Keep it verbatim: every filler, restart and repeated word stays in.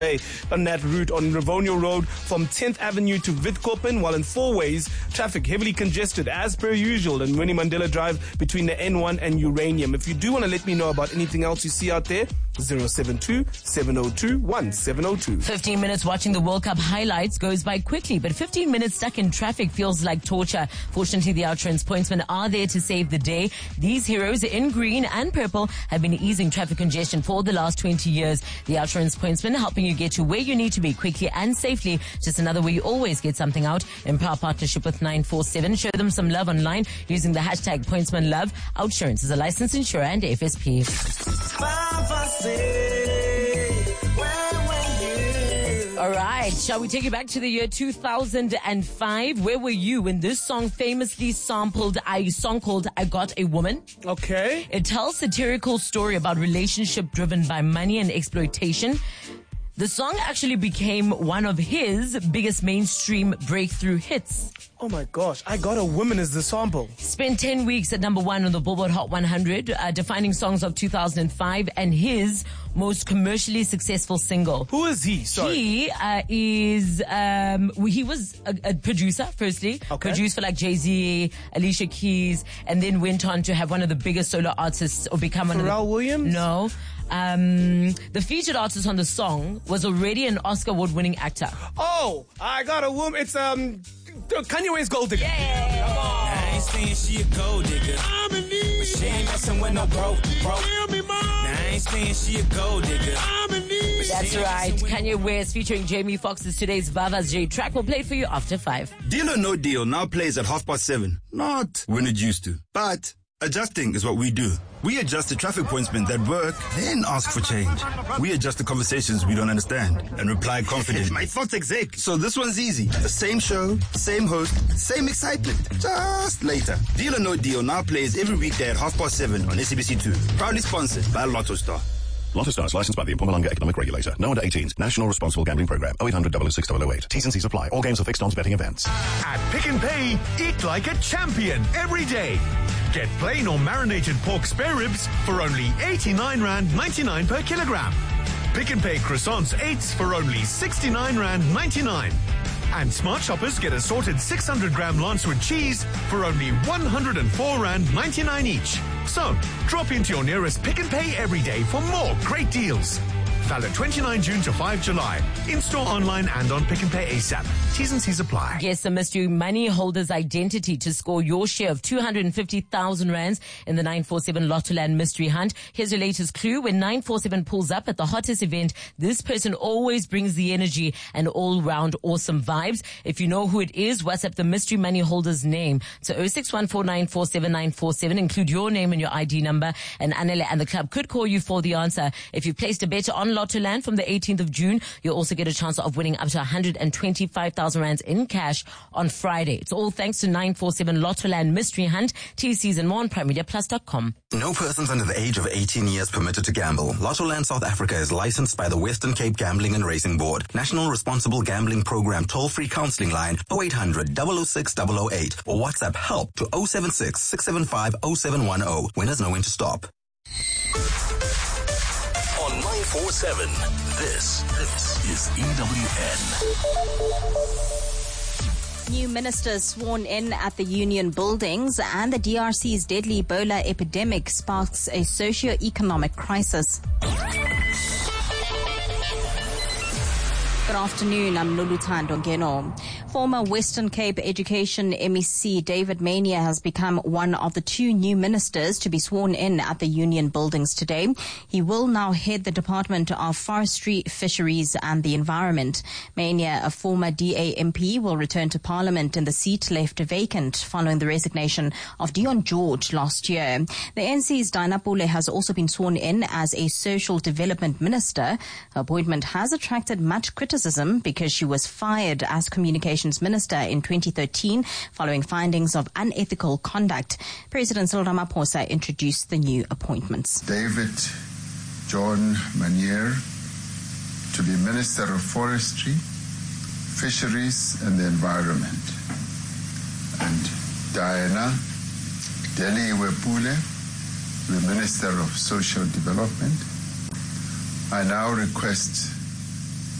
on that route on Rivonia Road from tenth Avenue to Witkoppen, while in four ways, traffic heavily congested as per usual on Winnie Mandela Drive between the N one and Uranium. If you do want to let me know about anything else you see out there, zero seven two, seven zero two, one seven zero two. fifteen minutes watching the World Cup highlights goes by quickly, but fifteen minutes stuck in traffic feels like torture. Fortunately, the Outrance pointsmen are there to save the day. These heroes in green and purple have been easing traffic congestion for the last twenty years. The Outrance pointsmen helping you get to where you need to be quickly and safely. Just another way you always get something out. In power partnership with nine four seven. Show them some love online using the hashtag pointsmanlove. Outsurance is a licensed insurer and F S P. All right, shall we take you back to the year two thousand five? Where were you when this song famously sampled a song called I Got a Woman? Okay. It tells a satirical story about relationship driven by money and exploitation. The song actually became one of his biggest mainstream breakthrough hits. Oh my gosh, I Got a Woman is the sample. Spent ten weeks at number one on the Billboard Hot one hundred, uh, defining songs of two thousand five and his most commercially successful single. Who is he? Sorry. He uh, is, um, he was a, a producer, firstly. Okay. Produced for like Jay-Z, Alicia Keys, and then went on to have one of the biggest solo artists or become one of the... Pharrell Williams? No. Um, the featured artist on the song was already an Oscar award-winning actor. Oh, I Got a Woman. It's, um... Kanye West's Gold Digger. Yeah. Come on. I ain't saying she a gold digger, I'm in need, but she ain't messing with no broke, broke. Me, now I ain't saying she a gold digger, I'm in need. That's right. Kanye West featuring Jamie Foxx is today's Vava's J track. We'll play it for you after five. Deal or No Deal now plays at half past seven. Not when it used to, but adjusting is what we do. We adjust the traffic pointsmen that work, then ask for change. We adjust the conversations we don't understand and reply confidently. My thoughts exec. So this one's easy. The same show, same host, same excitement. Just later. Deal or No Deal now plays every weekday at half past seven on S A B C two. Proudly sponsored by Lotto Star. Lotto Star is licensed by the Mpumalanga Economic Regulator. No under eighteens. National Responsible Gambling Program. oh eight hundred, double oh six, double oh eight. T's and C's apply. All games are fixed odds betting events. At Pick n Pay, eat like a champion every day. Get plain or marinated pork spare ribs for only eighty-nine rand ninety-nine per kilogram. Pick n Pay croissants eights for only sixty-nine rand ninety-nine. And smart shoppers get assorted six hundred gram lance with cheese for only one hundred four rand ninety-nine each. So, drop into your nearest Pick n Pay every day for more great deals. Valid twenty-ninth June to fifth July. In-store, online, and on Pick n Pay ASAP. T's and C's apply. Guess the mystery money holder's identity to score your share of two hundred fifty thousand rands in the nine four seven Lottoland Mystery Hunt. Here's your latest clue. When nine four seven pulls up at the hottest event, this person always brings the energy and all-round awesome vibes. If you know who it is, WhatsApp the mystery money holder's name to oh six one four nine four seven nine four seven. Include your name and your I D number, and Anele and the club could call you for the answer. If you placed a bet on Lottoland from the eighteenth of June, you'll also get a chance of winning up to one hundred twenty-five thousand rands in cash on Friday. It's all thanks to nine four seven Lottoland Mystery Hunt. T Cs and more on prime media plus dot com. No persons under the age of eighteen years permitted to gamble. Lottoland South Africa is licensed by the Western Cape Gambling and Racing Board. National Responsible Gambling Program toll-free counseling line oh eight hundred, double oh six, double oh eight or WhatsApp help to oh seven six, six seven five, oh seven one oh. Winners know when to stop. On nine four seven, this, this is E W N. New ministers sworn in at the union buildings, and the D R C's deadly Ebola epidemic sparks a socio-economic crisis. Good afternoon, I'm Luluthando Ngeno. Former Western Cape Education M E C David Mania has become one of the two new ministers to be sworn in at the union buildings today. He will now head the Department of Forestry, Fisheries and the Environment. Mania, a former D A M P, will return to Parliament in the seat left vacant following the resignation of Dion George last year. The N C's Dinah Pule has also been sworn in as a Social Development Minister. Her appointment has attracted much criticism because she was fired as Communications Minister in twenty thirteen following findings of unethical conduct. President Cyril Ramaphosa introduced the new appointments. David John Manier to be Minister of Forestry, Fisheries and the Environment, and Diana Deliwe Pule, the Minister of Social Development. I now request